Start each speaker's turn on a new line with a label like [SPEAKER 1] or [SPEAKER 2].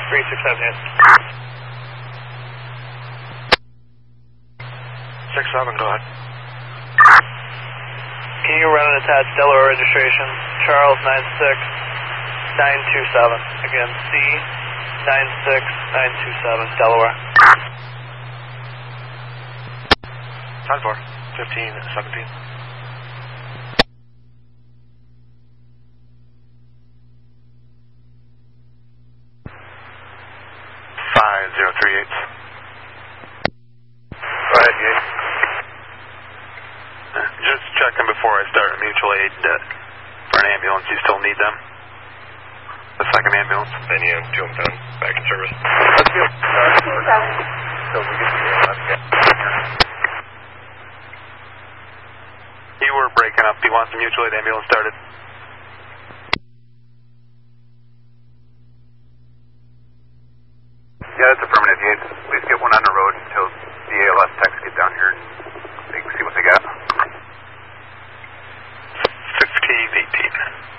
[SPEAKER 1] 6-7, go ahead.
[SPEAKER 2] Can you run an attached Delaware registration? Charles 96927. Again, C96927, Delaware.
[SPEAKER 1] 10-4, 15-17.
[SPEAKER 3] Go ahead, Yates. Just checking before I start a mutual aid for an ambulance. You still need them? The second ambulance?
[SPEAKER 1] I need them, 2 of them back in service.
[SPEAKER 3] Let's do it. So we get the left. You were breaking up. Do you want the mutual aid ambulance started? Yeah, that's affirmative, Yates. Please get one on the road until the ALS techs get down here and they can see what they got. 15-18.